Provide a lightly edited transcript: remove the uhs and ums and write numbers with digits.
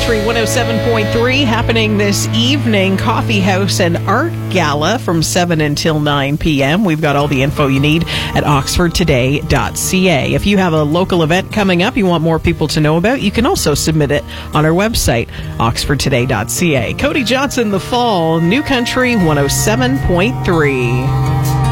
Country 107.3 happening this evening. Coffee House and Art Gala from 7 until 9 p.m. We've got all the info you need at oxfordtoday.ca. If you have a local event coming up you want more people to know about, you can also submit it on our website, oxfordtoday.ca. Cody Johnson, The Fall, New Country 107.3.